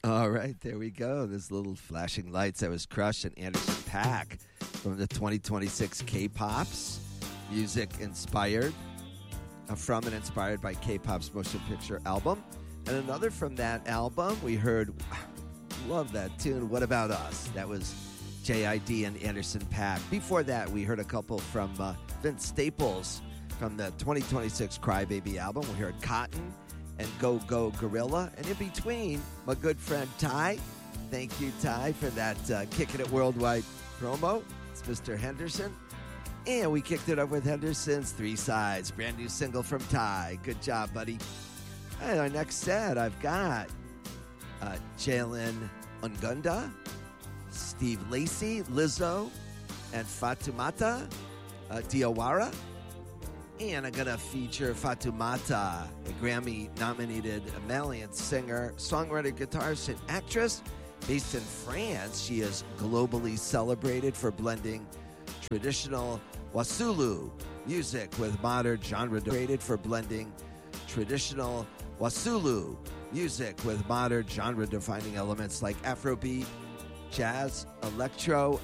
All right, there we go. This little flashing lights. That was Crush and Anderson .Paak from the 2026 K-Pops. Music inspired from and inspired by K-Pop's motion picture album. And another from that album, we heard, love that tune, What About Us? That was JID and Anderson .Paak. Before that, we heard a couple from Vince Staples from the 2026 Crybaby album. We heard Cotton and Go Go Gorilla. And in between, my good friend Ty. Thank you, Ty, for that Kicking It Worldwide promo. It's Mr. Henderson. And we kicked it up with Henderson's Three Sides, brand new single from Ty. Good job, buddy. And our next set, I've got Jalen Ungunda, Steve Lacy, Lizzo, and Fatoumata Diawara. And I'm going to feature Fatoumata, a Grammy-nominated Malian singer, songwriter, guitarist, and actress. Based in France, she is globally celebrated for blending traditional Wassoulou music with modern genre. For blending traditional Wassoulou music with modern genre-defining elements like Afrobeat, jazz, electro,